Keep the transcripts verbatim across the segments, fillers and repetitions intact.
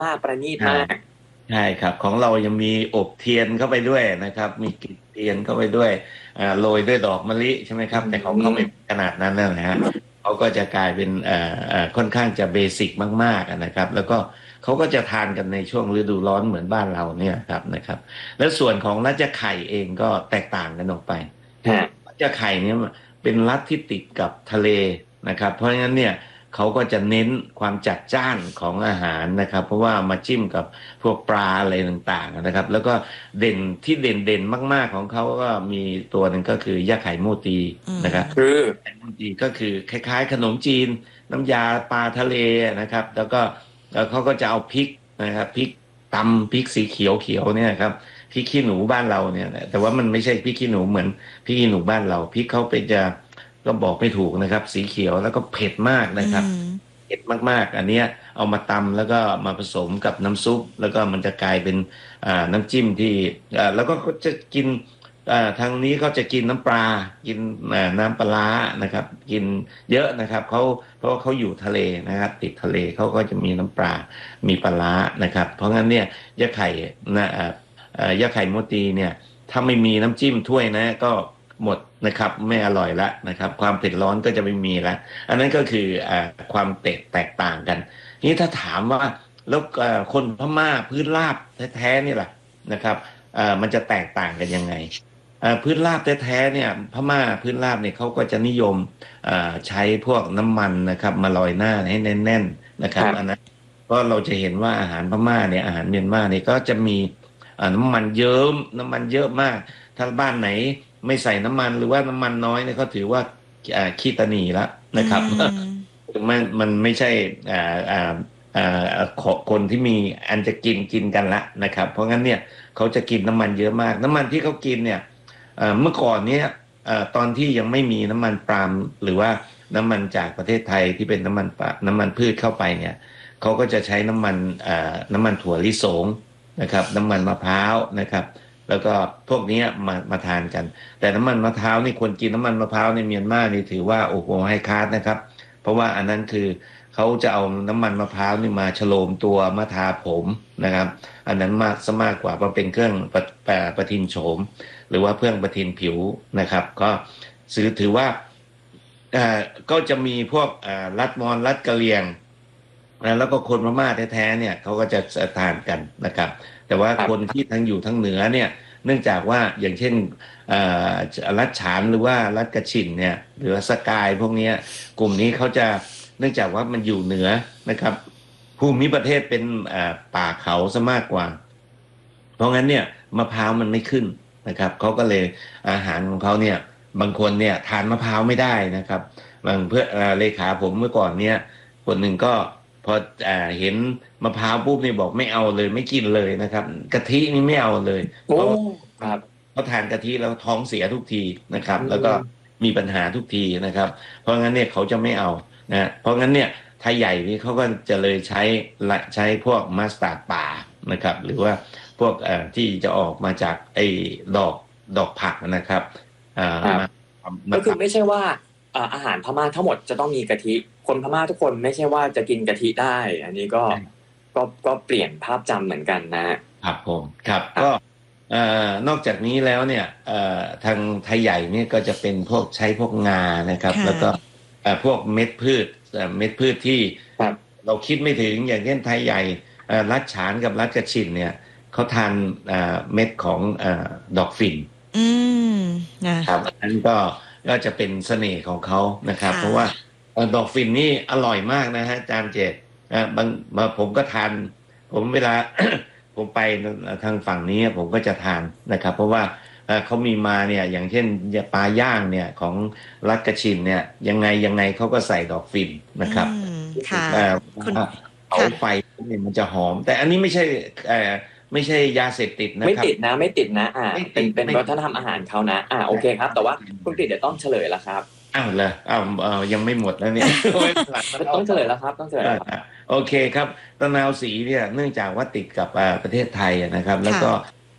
มากประณีตใช่มากใช่ครับของเรายังมีอบเทียนเข้าไปด้วยนะครับมีกลิ่นเทียนเข้าไปด้วยอ่าโรยด้วยดอกมะลิใช่ไหมคอืรับแต่ของเขาไม่มขนาดนั้นนะฮะเขาก็จะกลายเป็นเอ่อเอ่อค่อนข้างจะเบสิกมากๆอะนะครับแล้วก็เขาก็จะทานกันในช่วงฤดูร้อนเหมือนบ้านเราเนี่ยครับนะครับแล้วส่วนของรัชไข่เองก็แตกต่างกันออกไปฮะรัชไข่เนี่ยเป็นรัฐที่ติดกับทะเลนะครับเพราะงั้นเนี่ย เขาก็จะเน้นความจัดจ้านของอาหารนะครับเพราะว่ามาจิ้มกับพวกปลาอะไรต่างๆนะครับแล้วก็เด่นที่เด่นเด่นมากๆของเขาก็มีตัวหนึ่งก็คือยาไข่โมตีอืมนะครับคือไข่โมตีก็คือคล้ายๆขนมจีนน้ำยาปลาทะเลนะครับแล้วก็แล้วเขาก็จะเอาพริกนะครับพริกตำพริกสีเขียวเขียวเนี่ยครับพริกขี้หนูบ้านเราเนี่ยแต่ว่ามันไม่ใช่พริกขี้หนูเหมือนพริกขี้หนูบ้านเราพริกเขาเป็นจะ ก็บอกไม่ถูกนะครับสีเขียวแล้วก็เผ็ดมากอืนะครับมเผ็ดมากๆอันเนี้ยเอามาตำแล้วก็มาผสมกับน้ำซุปแล้วก็มันจะกลายเป็นอ่าน้ำจิ้มที่อ่าแล้วก็จะกินอ่าทางนี้เขาจะกินน้ำปลากินอ่าน้ำปลาร้านะครับกินเยอะนะครับเขาเพราะว่าเขาอยู่ทะเลนะครับติดทะเลเขาก็จะมีน้ำปลามีปลาร้านะครับเพราะงั้นเนี่ยยะไข่นะอ่าอ่ายะไข่โมตีเนี่ยถ้าไม่มีน้ำจิ้มถ้วยนะก็ หมดนะครับไม่อร่อยละนะครับความเผ็ดร้อนก็จะไม่มีละอันนั้นก็คืออ่าความแตกแตกต่างกันนี่ถ้าถามว่าแล้วเอ่อคนพม่าพื้นราบแท้ๆนี่แหละนะครับเอ่อมันจะแตกต่างกันยังไงเอ่อพื้นราบแท้ๆเนี่ยพม่าพื้นราบเนี่ยเขาก็จะนิยมเอ่อใช้พวกน้ำมันนะครับมาลอยหน้าให้แน่นๆนะคครับรับอันนั้นก็เราจะเห็นว่าอาหารพม่าเนี่ยอาหารเมียนมาเนี่ยก็จะมีเอ่อน้ำมันเยิ้มน้ำมันเยอะมากถ้าบ้านไหน ไม่ใส่น้ำมันหรือว่าน้ำมันน้อยเนี่ยเขาถือว่าอ่าขี้ตานีแล้วอืนะครับมมันมันไม่ใช่อ่าอ่าอ่าขอคนที่มีอันจะกินกินกันละนะครับเพราะงั้นเนี่ยเขาจะกินน้ำมันเยอะมากน้ำมันที่เขากินเนี่ยเอ่อเมื่อก่อนเนี่ยเอ่อตอนที่ยังไม่มีน้ำมันปาล์มหรือว่าน้ำมันจากประเทศไทยที่เป็นน้ำมันปาน้ำมันพืชเข้าไปเนี่ยเขาก็จะใช้น้ำมันเอ่อน้ำมันถั่วลิสงนะครับน้ำมันมะพร้าวนะครับ แล้วก็พวกนี้มามาทานกันแต่น้ำมันมะพร้าวนี่คนกินน้ำมันมะพร้าวในเมียนมานี่ถือว่าโอ้โหไฮคลาสนะครับเพราะว่าอันนั้นคือเขาจะเอาน้ำมันมะพร้าวนี่มาฉโลมตัวมาทาผมนะครับอันนั้นมากซะมากกว่าเพราะเป็นเครื่องประประประทินโฉมหรือว่าเครื่องประทินผิวนะครับก็ซื้อถือว่าอ่าก็จะมีพวกอ่ารัฐมอญรัฐกะเหรี่ยงนะแล้วก็คนพม่าแท้ๆเนี่ยเขาก็จะทานกันนะครับ แต่ว่าคนครับที่ทั้งอยู่ทั้งเหนือเนี่ยเนื่องจากว่าอย่างเช่นเอ่อรัฐฉานหรือว่ารัฐกะฉินเนี่ยหรือว่าสกายพวกเนี้ยกลุ่มนี้เขาจะเนื่องจากว่ามันอยู่เหนือนะครับภูมิประเทศเป็นเอ่อป่าเขาซะมากกว่าเพราะงั้นเนี่ยมะพร้าวมันไม่ขึ้นนะครับเขาก็เลยอาหารของเขาเนี่ยบางคนเนี่ยทานมะพร้าวไม่ได้นะครับบางเพื่อเอ่อเลขาผมเมื่อก่อนเนี่ยคนหนึ่งก็พออ่าเห็น มะพร้าวปุ๊บนี่บอกไม่เอาเลยไม่กินเลยนะครับกะทินี่ไม่เอาเลยโอ้เพราะครับเขาทานกะทิแล้วท้องเสียทุกทีนะครับอืแล้วก็มมีปัญหาทุกทีนะครับเพราะงั้นเนี่ยเขาจะไม่เอานะเพราะงั้นเนี่ยไทยใหญ่นี่เขาก็จะเลยใช้ละใช้พวกมัสตาร์ดป่านะครับหรือว่าพวกเอ่อที่จะออกมาจากไอ้ดอกดอกผักนะครับอ่าครับมาก็คือมาตัดไม่ใช่ว่าเอ่ออาหารพม่าทั้งหมดจะต้องมีกะทิคนพม่าทุกคนไม่ใช่ว่าจะกินกะทิได้อันนี้ก็ก็ก็เปลี่ยนภาพจำเหมือนกันนะฮะครับผมครับก็ครับเอ่อนอกจากนี้แล้วเนี่ยเอ่อทางไทยใหญ่เนี่ยก็จะเป็นพวกใช้พวกงานะครับค่ะแล้วก็เอ่อพวกเม็ดพืชเอ่อเม็ดพืชที่ครับเราคิดไม่ถึงอย่างเช่นไทยใหญ่เอ่อรัดฉานกับรัดกระฉินเนี่ยเขาทานเอ่อเม็ดของเอ่อดอกฝิ่นอืมครับนะอันนั้นก็ก็จะเป็นเสน่ห์ของเขานะครับค่ะเพราะว่าเอ่อดอกฝิ่นนี่อร่อยมากนะฮะอาจารย์เจตอ่ะบางบางผมก็ทานผมเวลา ผมไปทางฝั่งนี้ผมก็จะทานนะครับเพราะว่าเอ่อเขามีมาเนี่ยอย่างเช่นปลาย่างเนี่ยของรัดกระชินเนี่ยยังไงยังไงเขาก็ใส่ดอกฝิ่นอืนะครับมค่ะเอ่อคุณเผาค่ะไฟเนี่ยมันจะหอมแต่อันนี้ไม่ใช่เอ่อไม่ใช่ยาเสพติดนะครับไม่ติดนะไม่ติดนะอ่าไม่เป็นเป็นติดไม่วัฒนธรรมอาหารเขานะอ่าโอเคครับแต่ว่าคุณกฤษเดี๋ยวต้องเฉลยแล้วครับอ้าวเลยอ้าวเอ่อยังไม่หมดแล้วเนี่ยไม่เป็นไรมาเล่าต้องเฉต่อลยแล้วครับต้องเฉลยอ่าแล้วครับอ่าโอเคครับตะนาวศรีเนี่ยเนื่องจากว่าติดกับอ่าประเทศไทยอะนะครับแล้วค่ะก็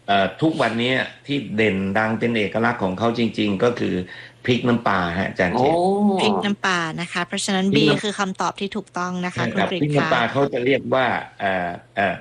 เอ่อทุกวันนี้ที่เด่นดังเป็นเอกลักษณ์ของเขาจริงๆก็คือพริกน้ำปลาฮะอาจารย์โอ้เจษพริกน้ำปลานะคะ เพราะฉะนั้นพริ B กน้ำคือคำตอบที่ถูกต้องนะคะใช่คุคณรับกฤพริษกน้ำปลาค่ะเขาจะเรียกว่าเอ่อเอ่อ